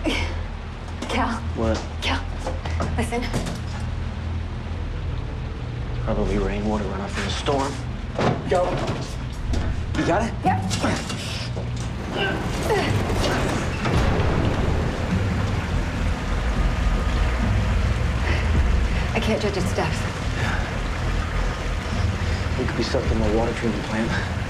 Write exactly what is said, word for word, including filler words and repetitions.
Cal. What? Cal, listen. Probably rainwater runoff from the storm. Go. You got it? Yep. I can't judge its depth. It could be stuck in the water treatment plant.